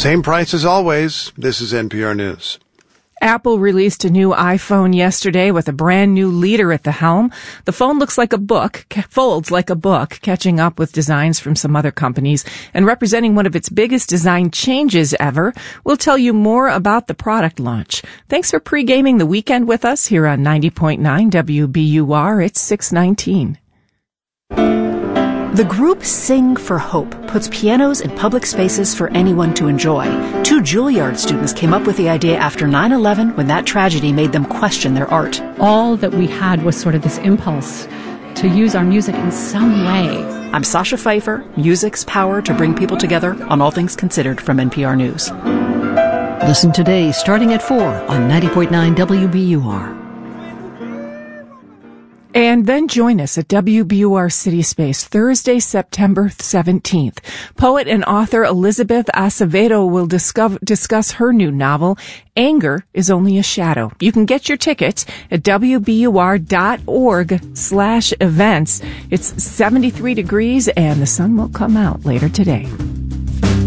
Same price as always. This is NPR News. Apple released a new iPhone yesterday with a brand new leader at the helm. The phone looks like a book, folds like a book, catching up with designs from some other companies and representing one of its biggest design changes ever. We'll tell you more about the product launch. Thanks for pre-gaming the weekend with us here on 90.9 WBUR. It's 6:19. The group Sing for Hope puts pianos in public spaces for anyone to enjoy. 2 Juilliard students came up with the idea after 9/11 when that tragedy made them question their art. All that we had was sort of this impulse to use our music in some way. I'm Sasha Pfeiffer, music's power to bring people together on All Things Considered from NPR News. Listen today starting at 4 on 90.9 WBUR. And then join us at WBUR City Space Thursday, September 17th. Poet and author Elizabeth Acevedo will discuss her new novel, Anger is Only a Shadow. You can get your tickets at WBUR.org/events. It's 73 degrees and the sun will come out later today.